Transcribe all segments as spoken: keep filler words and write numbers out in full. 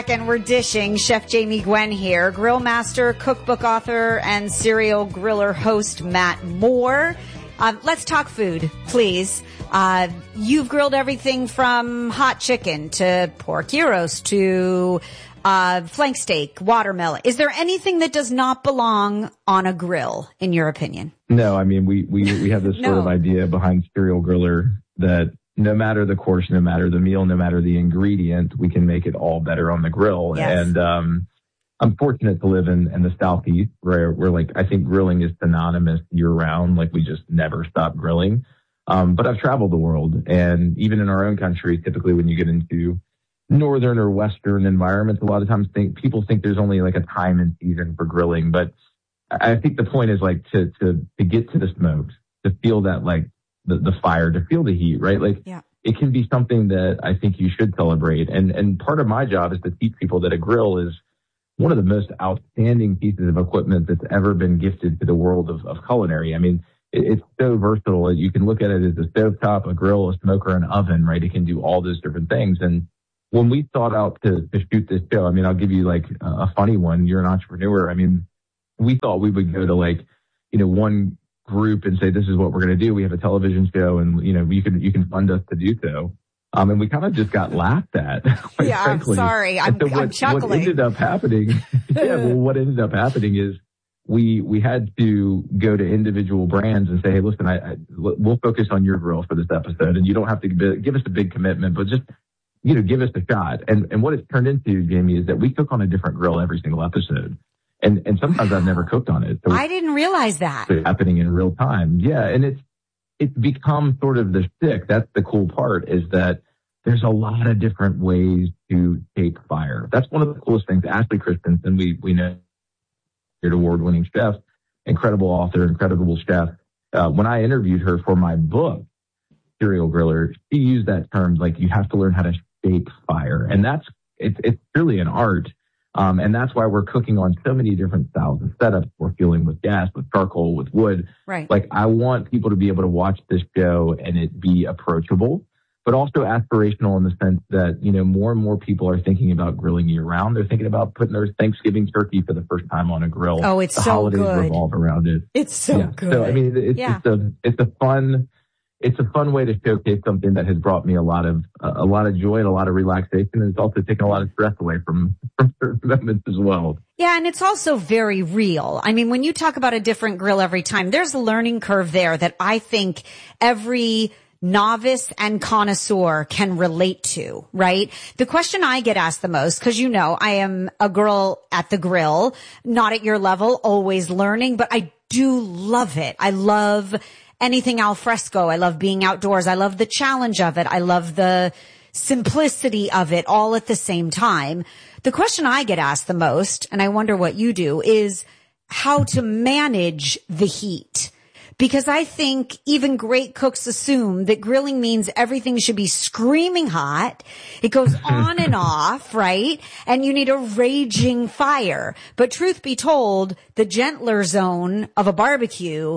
And we're dishing. Chef Jamie Gwen here, grill master, cookbook author, and serial griller host Matt Moore. Uh, let's talk food, please. Uh, you've grilled everything from hot chicken to pork gyros to uh, flank steak, watermelon. Is there anything that does not belong on a grill, in your opinion? No, I mean, we, we, we have this no. sort of idea behind Serial Griller that no matter the course, no matter the meal, no matter the ingredient, we can make it all better on the grill. Yes. And um, I'm fortunate to live in, in the Southeast where we're like, I think grilling is synonymous year round. Like we just never stop grilling. Um, but I've traveled the world, and even in our own country, typically when you get into northern or western environments, a lot of times think people think there's only like a time and season for grilling. But I think the point is like to to to get to the smokes, to feel that like the, the fire, to feel the heat, right? Like yeah. It can be something that I think you should celebrate. And and part of my job is to teach people that a grill is one of the most outstanding pieces of equipment that's ever been gifted to the world of, of culinary. I mean, it, it's so versatile. You can look at it as a stovetop, a grill, a smoker, an oven, right? It can do all those different things. And when we thought out to, to shoot this show, I mean, I'll give you like a funny one. You're an entrepreneur. I mean, we thought we would go to like, you know, one group and say, this is what we're going to do. We have a television show and, you know, you can, you can fund us to do so. Um, and we kind of just got laughed at. Yeah, frankly. I'm sorry. I'm, so what, I'm chuckling. What ended up happening, yeah, well, what ended up happening is we, we had to go to individual brands and say, hey, listen, I, I we'll focus on your grill for this episode. And you don't have to give us a big commitment, but just, you know, give us a shot. And, and what it's turned into, Jamie, is that we cook on a different grill every single episode. And, and sometimes I've never cooked on it. So I didn't realize that. It's happening in real time. Yeah. And it's, it's become sort of the shtick. That's the cool part, is that there's a lot of different ways to take fire. That's one of the coolest things. Ashley Christensen, we, we know, award-winning chef, incredible author, incredible chef. Uh, when I interviewed her for my book, Serial Griller, she used that term, like you have to learn how to shape fire. And that's, it's, it's really an art. Um, and that's why we're cooking on so many different styles of setups. We're fueling with gas, with charcoal, with wood. Right. Like I want people to be able to watch this show and it be approachable, but also aspirational in the sense that, you know, more and more people are thinking about grilling year round. They're thinking about putting their Thanksgiving turkey for the first time on a grill. Oh, it's the so holidays good. revolve around it. It's so yeah. good. So, I mean, it's yeah. just a, it's a fun, it's a fun way to showcase something that has brought me a lot of, uh, a lot of joy and a lot of relaxation. And it's also taken a lot of stress away from, from certain moments as well. Yeah, and it's also very real. I mean, when you talk about a different grill every time, there's a learning curve there that I think every novice and connoisseur can relate to, right? The question I get asked the most, because you know, I am a girl at the grill, not at your level, always learning, but I do love it. I love anything al fresco. I love being outdoors. I love the challenge of it. I love the simplicity of it all at the same time. The question I get asked the most, and I wonder what you do, is how to manage the heat. Because I think even great cooks assume that grilling means everything should be screaming hot. It goes on and off, right? And you need a raging fire. But truth be told, the gentler zone of a barbecue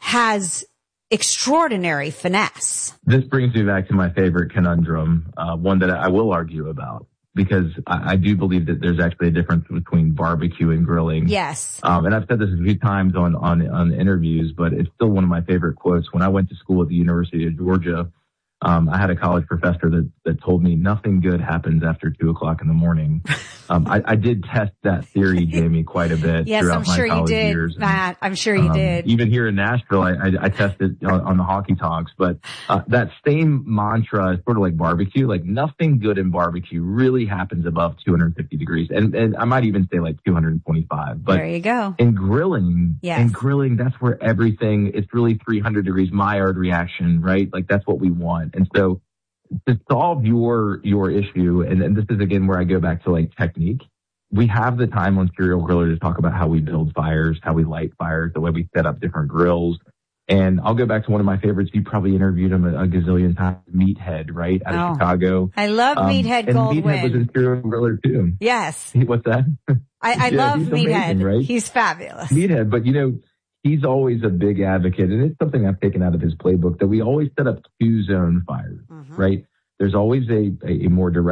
has extraordinary finesse. This brings me back to my favorite conundrum, uh, one that I will argue about, because I, I do believe that there's actually a difference between barbecue and grilling. Yes. Um, and I've said this a few times on, on, on interviews, but it's still one of my favorite quotes. When I went to school at the University of Georgia, um, I had a college professor that, that told me nothing good happens after two o'clock in the morning. Um, I, I did test that theory, Jamie, quite a bit yes, throughout I'm my sure college you did, years. Matt. I'm sure you um, did. Even here in Nashville, I, I, I tested on, on the Hockey Talks, but uh, that same mantra is sort of like barbecue. Like nothing good in barbecue really happens above two hundred fifty degrees, and and I might even say like two hundred twenty-five. But there you go. In grilling, yes. in grilling, that's where everything, it's really three hundred degrees Maillard reaction, right? Like that's what we want. And so to solve your your issue, and, and this is again where I go back to like technique. We have the time on Serial Griller to talk about how we build fires, how we light fires, the way we set up different grills. And I'll go back to one of my favorites. You probably interviewed him a, a gazillion times, Meathead, right? Out of oh, Chicago. I love um, Meathead Goldwyn. And Meathead was in Serial Griller too. Yes. He, what's that? I, I yeah, love Meathead. Amazing, right? He's fabulous. Meathead, but you know, he's always a big advocate, and it's something I've taken out of his playbook, that we always set up two zone fires, mm-hmm. right? There's always a, a, a more direct,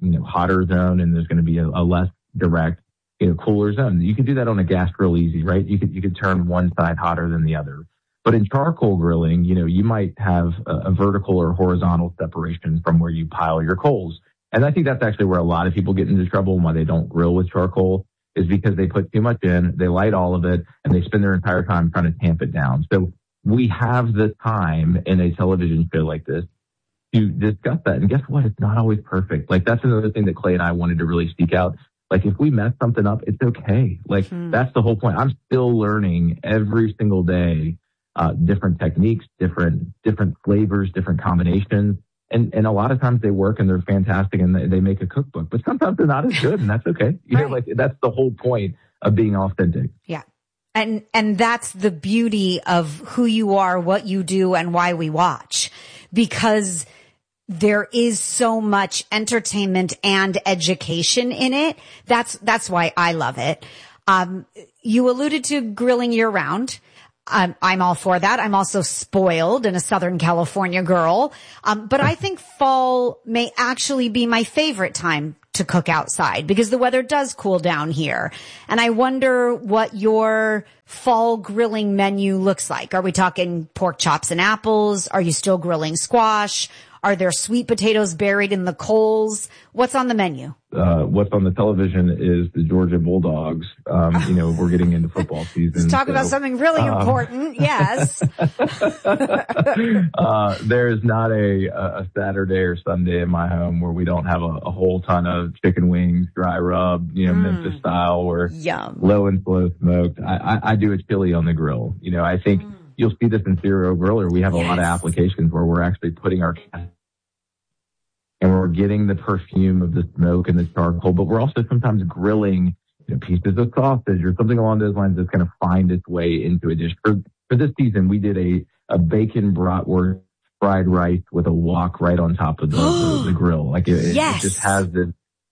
you know, hotter zone, and there's going to be a, a less direct, you know, cooler zone. You could do that on a gas grill easy, right? You could, you could turn one side hotter than the other. But in charcoal grilling, you know, you might have a, a vertical or horizontal separation from where you pile your coals. And I think that's actually where a lot of people get into trouble and why they don't grill with charcoal is because they put too much in, they light all of it, and they spend their entire time trying to tamp it down. So we have the time in a television show like this to discuss that. And guess what? It's not always perfect. Like, that's another thing that Clay and I wanted to really seek out. Like, if we mess something up, it's okay. Like, mm. that's the whole point. I'm still learning every single day, uh, different techniques, different, different flavors, different combinations. And, and a lot of times they work and they're fantastic and they, they make a cookbook, but sometimes they're not as good, and that's okay. You right. know, like, that's the whole point of being authentic. Yeah. And, and that's the beauty of who you are, what you do, and why we watch, because there is so much entertainment and education in it. That's, that's why I love it. Um, you alluded to grilling year round. Um, I'm all for that. I'm also spoiled and a Southern California girl. Um, but I think fall may actually be my favorite time to cook outside because the weather does cool down here. And I wonder what your fall grilling menu looks like. Are we talking pork chops and apples? Are you still grilling squash? Are there sweet potatoes buried in the coals? What's on the menu? Uh, what's on the television is the Georgia Bulldogs. Um, you know, we're getting into football season. Let's talk so, about something really um, important. Yes. uh, there's not a, a Saturday or Sunday in my home where we don't have a, a whole ton of chicken wings, dry rub, you know, mm. Memphis style or Yum. low and slow smoked. I, I, I do a chili on the grill. You know, I think mm. you'll see this in Zero Griller. We have a yes. lot of applications where we're actually putting our and we're getting the perfume of the smoke and the charcoal, but we're also sometimes grilling, you know, pieces of sausage or something along those lines that's going to find its way into a dish. For, for this season, we did a, a bacon bratwurst fried rice with a wok right on top of the, the, the grill. Like it, yes. it just has this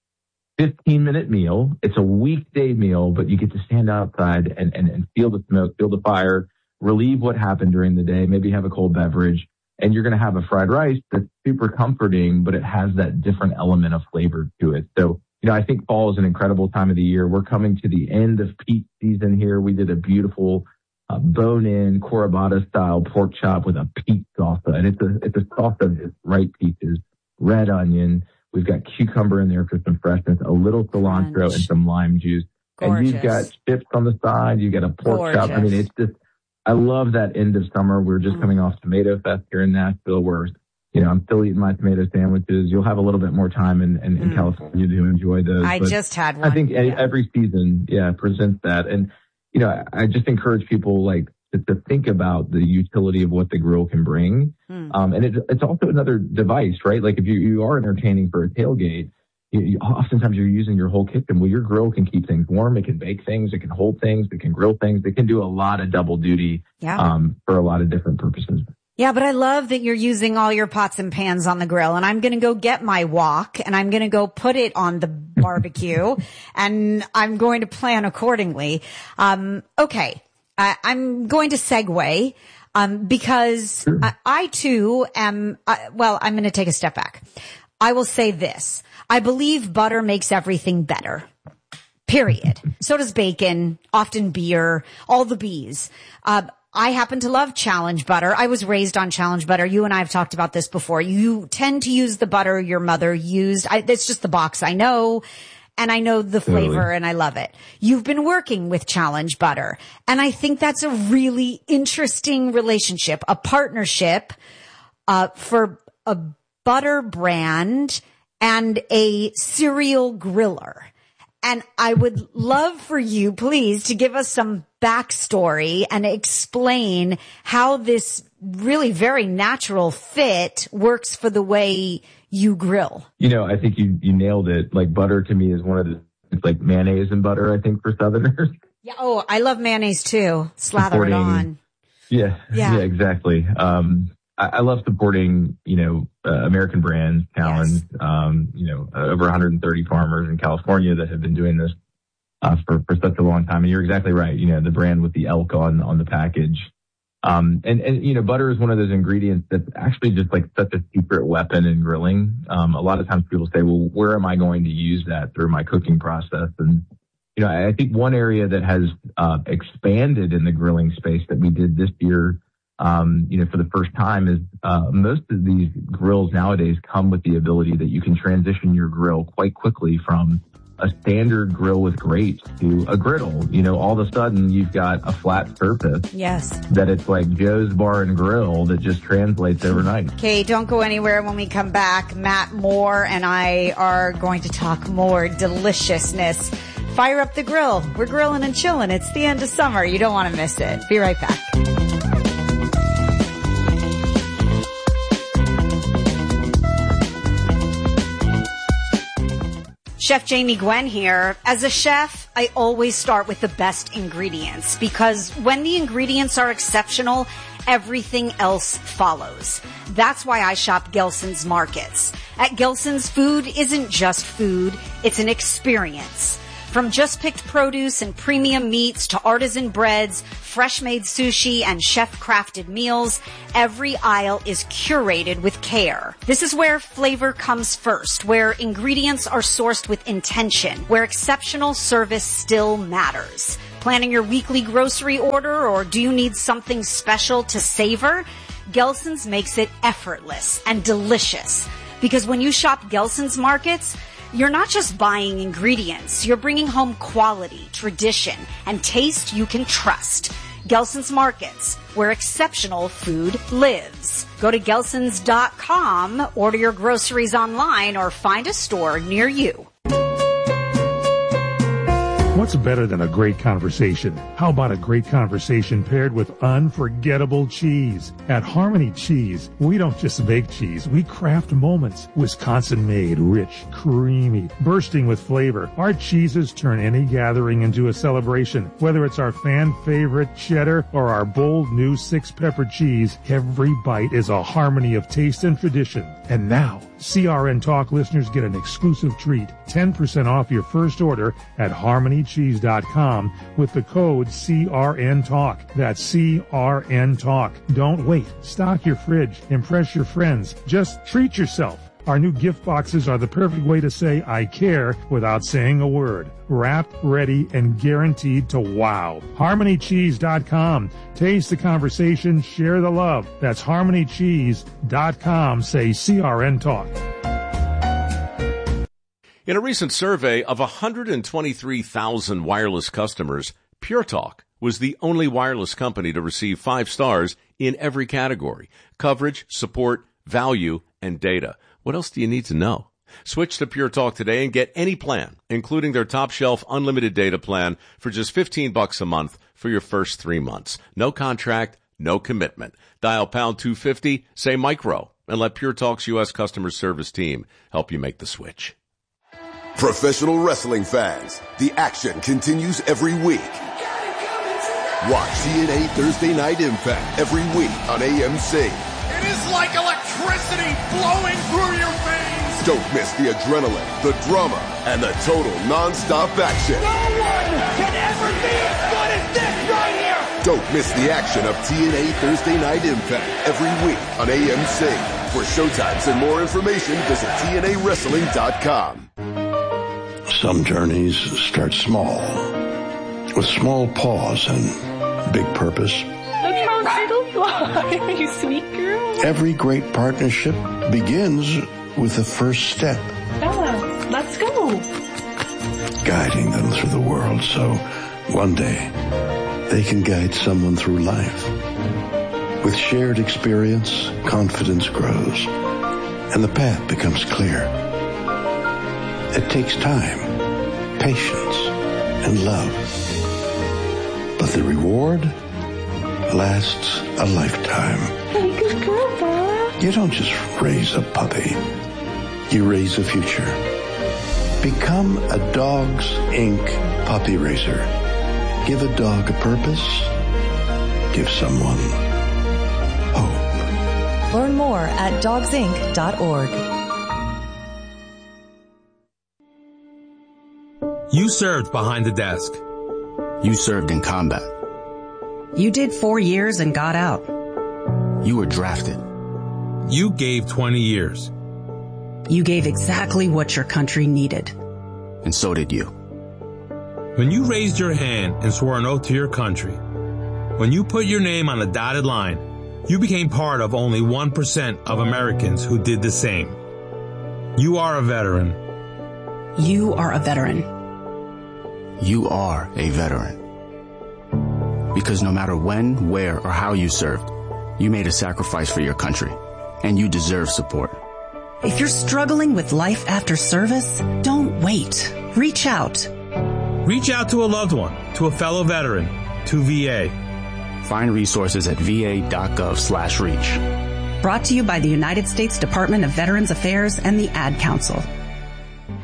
fifteen minute meal. It's a weekday meal, but you get to stand outside and, and, and feel the smoke, feel the fire, relieve what happened during the day, maybe have a cold beverage. And you're going to have a fried rice that's super comforting, but it has that different element of flavor to it. So, you know, I think fall is an incredible time of the year. We're coming to the end of peach season here. We did a beautiful uh, bone-in Corabata style pork chop with a peach salsa. And it's a, it's a sauce of just ripe peaches, red onion. We've got cucumber in there for some freshness, a little cilantro Crunch. and some lime juice. Gorgeous. And you've got chips on the side. You got a pork Gorgeous. chop. I mean, it's just, I love that end of summer. We're just coming off Tomato Fest here in Nashville where, you know, I'm still eating my tomato sandwiches. You'll have a little bit more time in, in, in mm. California to enjoy those. I but just had one. I think yeah. every season, yeah, presents that. And, you know, I, I just encourage people like to, to think about the utility of what the grill can bring. Mm. Um, and it, it's also another device, right? Like if you, you are entertaining for a tailgate, You, you, oftentimes you're using your whole kitchen. Well, your grill can keep things warm. It can bake things. It can hold things. It can grill things. It can do a lot of double duty yeah. um, for a lot of different purposes. Yeah, but I love that you're using all your pots and pans on the grill. And I'm going to go get my wok and I'm going to go put it on the barbecue and I'm going to plan accordingly. Um, okay, I, I'm going to segue um, because sure. I, I too am, uh, well, I'm going to take a step back. I will say this. I believe butter makes everything better. Period. So does bacon, often beer, all the bees. Uh, I happen to love Challenge butter. I was raised on Challenge butter. You and I have talked about this before. You tend to use the butter your mother used. I, it's just the box I know. And I know the flavor totally. And I love it. You've been working with Challenge butter. And I think that's a really interesting relationship, a partnership, uh, for a butter brand and a serial griller. And I would love for you, please, to give us some backstory and explain how this really very natural fit works for the way you grill. You know, I think you, you nailed it. Like butter to me is one of the, it's like mayonnaise and butter, I think, for Southerners. Yeah. Oh, I love mayonnaise too. Slather Supporting, it on. Yeah. Yeah, yeah exactly. Um, I love supporting, you know, uh, American brands, Challenge, yes. um, you know, uh, over one hundred thirty farmers in California that have been doing this, uh, for, for such a long time. And you're exactly right. You know, the brand with the elk on, on the package, Um, and, and, you know, butter is one of those ingredients that's actually just like such a secret weapon in grilling. Um, a lot of times people say, well, where am I going to use that through my cooking process? And, you know, I think one area that has, uh, expanded in the grilling space that we did this year, um, you know, for the first time is, uh, most of these grills nowadays come with the ability that you can transition your grill quite quickly from a standard grill with grates to a griddle. You know, all of a sudden you've got a flat surface. Yes. That it's like Joe's Bar and Grill that just translates overnight. Okay, don't go anywhere. When we come back, Matt Moore and I are going to talk more deliciousness. Fire up the grill. We're grilling and chilling. It's the end of summer. You don't want to miss it. Be right back. Chef Jamie Gwen here. As a chef, I always start with the best ingredients because when the ingredients are exceptional, everything else follows. That's why I shop Gelson's Markets. At Gelson's, food isn't just food, it's an experience. From just-picked produce and premium meats to artisan breads, fresh-made sushi, and chef-crafted meals, every aisle is curated with care. This is where flavor comes first, where ingredients are sourced with intention, where exceptional service still matters. Planning your weekly grocery order, or do you need something special to savor? Gelson's makes it effortless and delicious. Because when you shop Gelson's Markets, you're not just buying ingredients, you're bringing home quality, tradition, and taste you can trust. Gelson's Markets, where exceptional food lives. Go to gelsons dot com, order your groceries online, or find a store near you. What's better than a great conversation? How about a great conversation paired with unforgettable cheese? At Harmony Cheese, we don't just make cheese, we craft moments. Wisconsin-made, rich, creamy, bursting with flavor. Our cheeses turn any gathering into a celebration. Whether it's our fan-favorite cheddar or our bold new six-pepper cheese, every bite is a harmony of taste and tradition. And now, C R N Talk listeners get an exclusive treat, ten percent off your first order at harmony cheese dot com with the code C R N Talk. That's C R N Talk. Don't wait. Stock your fridge. Impress your friends. Just treat yourself. Our new gift boxes are the perfect way to say I care without saying a word. Wrapped, ready, and guaranteed to wow. harmony cheese dot com. Taste the conversation, share the love. That's harmony cheese dot com. Say C R N Talk. In a recent survey of one hundred twenty-three thousand wireless customers, Pure Talk was the only wireless company to receive five stars in every category: coverage, support, value, and data. What else do you need to know? Switch to Pure Talk today and get any plan, including their top shelf unlimited data plan for just fifteen bucks a month for your first three months. No contract, no commitment. Dial pound two fifty, say micro, and let Pure Talk's U S customer service team help you make the switch. Professional wrestling fans, the action continues every week. Watch T N A Thursday Night Impact every week on A M C. It is like electricity flowing through your veins. Don't miss the adrenaline, the drama, and the total non-stop action. No one can ever be as good as this right here. Don't miss the action of T N A Thursday Night Impact every week on A M C. For showtimes and more information, visit T N A wrestling dot com. Some journeys start small, with small pause and big purpose. Look how turtles fly, you sweet girl. Every great partnership begins with the first step. Bella, let's go. Guiding them through the world so one day they can guide someone through life. With shared experience, confidence grows, and the path becomes clear. It takes time, patience, and love. But the reward lasts a lifetime. Hey, good girl, Bella. You don't just raise a puppy. You raise a future. Become a Dogs Incorporated puppy raiser. Give a dog a purpose. Give someone hope. Learn more at dogs inc dot org. You served behind the desk. You served in combat. You did four years and got out. You were drafted. You gave twenty years. You gave exactly what your country needed. And so did you. When you raised your hand and swore an oath to your country, when you put your name on a dotted line, you became part of only one percent of Americans who did the same. You are a veteran. You are a veteran. You are a veteran. Because no matter when, where, or how you served, you made a sacrifice for your country, and you deserve support. If you're struggling with life after service, don't wait. Reach out. Reach out to a loved one, to a fellow veteran, to V A. Find resources at va.gov slash reach. Brought to you by the United States Department of Veterans Affairs and the Ad Council.